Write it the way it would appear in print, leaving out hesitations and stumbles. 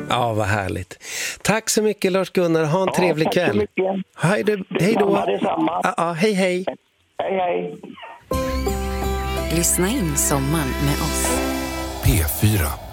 Ja, vad härligt. Tack så mycket Lars-Gunnar. Ha en trevlig kväll. Tack så mycket. Hej då. Detsamma. Ja, hej. Hej, hej. Lyssna in sommaren med oss. P4.